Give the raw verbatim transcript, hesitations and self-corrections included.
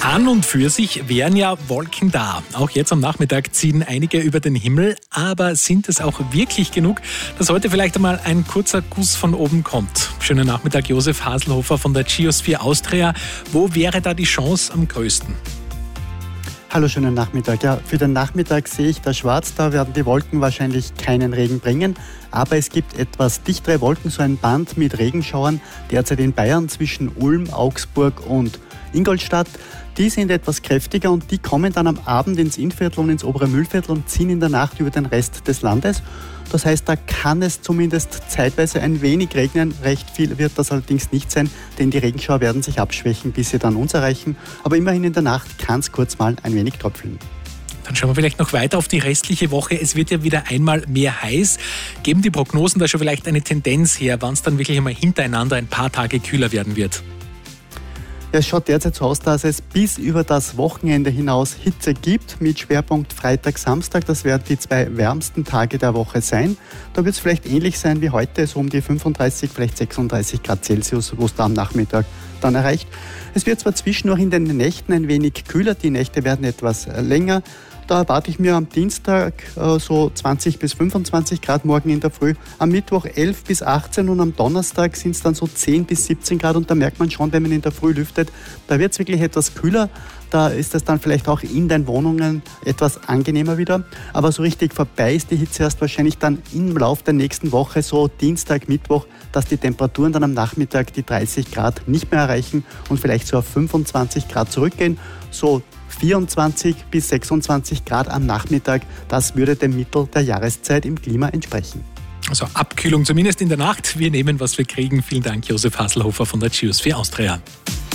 An und für sich wären ja Wolken da. Auch jetzt am Nachmittag ziehen einige über den Himmel. Aber sind es auch wirklich genug, dass heute vielleicht einmal ein kurzer Guss von oben kommt? Schönen Nachmittag, Josef Haselhofer von der Geosphere Austria. Wo wäre da die Chance am größten? Hallo, schönen Nachmittag. Ja, für den Nachmittag sehe ich da schwarz, da werden die Wolken wahrscheinlich keinen Regen bringen. Aber es gibt etwas dichtere Wolken, so ein Band mit Regenschauern, derzeit in Bayern zwischen Ulm, Augsburg und Ingolstadt. Die sind etwas kräftiger und die kommen dann am Abend ins Innviertel und ins obere Mühlviertel und ziehen in der Nacht über den Rest des Landes. Das heißt, da kann es zumindest zeitweise ein wenig regnen. Recht viel wird das allerdings nicht sein, denn die Regenschauer werden sich abschwächen, bis sie dann uns erreichen. Aber immerhin in der Nacht kann es kurz mal ein wenig tröpfeln. Dann schauen wir vielleicht noch weiter auf die restliche Woche. Es wird ja wieder einmal mehr heiß. Geben die Prognosen da schon vielleicht eine Tendenz her, wann es dann wirklich einmal hintereinander ein paar Tage kühler werden wird? Ja, es schaut derzeit so aus, dass es bis über das Wochenende hinaus Hitze gibt, mit Schwerpunkt Freitag, Samstag. Das werden die zwei wärmsten Tage der Woche sein. Da wird es vielleicht ähnlich sein wie heute, so um die fünfunddreißig, vielleicht sechsunddreißig Grad Celsius, wo es da am Nachmittag dann erreicht. Es wird zwar zwischendurch in den Nächten ein wenig kühler, die Nächte werden etwas länger. Da erwarte ich mir am Dienstag äh, so zwanzig bis fünfundzwanzig Grad morgen in der Früh, am Mittwoch elf bis achtzehn und am Donnerstag sind es dann so zehn bis siebzehn Grad und da merkt man schon, wenn man in der Früh lüftet, da wird es wirklich etwas kühler. Da ist es dann vielleicht auch in den Wohnungen etwas angenehmer wieder. Aber so richtig vorbei ist die Hitze erst wahrscheinlich dann im Laufe der nächsten Woche, so Dienstag, Mittwoch, dass die Temperaturen dann am Nachmittag die dreißig Grad nicht mehr erreichen und vielleicht so auf fünfundzwanzig Grad zurückgehen. So vierundzwanzig bis sechsundzwanzig Grad am Nachmittag, das würde dem Mittel der Jahreszeit im Klima entsprechen. Also Abkühlung zumindest in der Nacht. Wir nehmen, was wir kriegen. Vielen Dank, Josef Haselhofer von der Geosphere Austria.